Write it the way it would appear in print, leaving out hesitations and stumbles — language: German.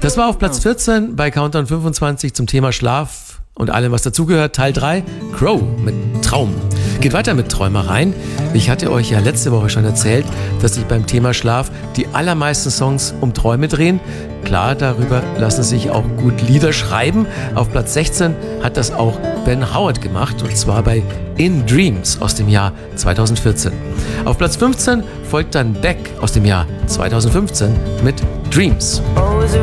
Das war auf Platz 14 bei Countdown 25 zum Thema Schlaf und allem, was dazugehört. Teil 3, Crow mit Traum. Geht weiter mit Träumereien. Ich hatte euch ja letzte Woche schon erzählt, dass sich beim Thema Schlaf die allermeisten Songs um Träume drehen. Klar, darüber lassen sich auch gut Lieder schreiben. Auf Platz 16 hat das auch Ben Howard gemacht, und zwar bei In Dreams aus dem Jahr 2014. Auf Platz 15 folgt dann Beck aus dem Jahr 2015 mit Dreams. Always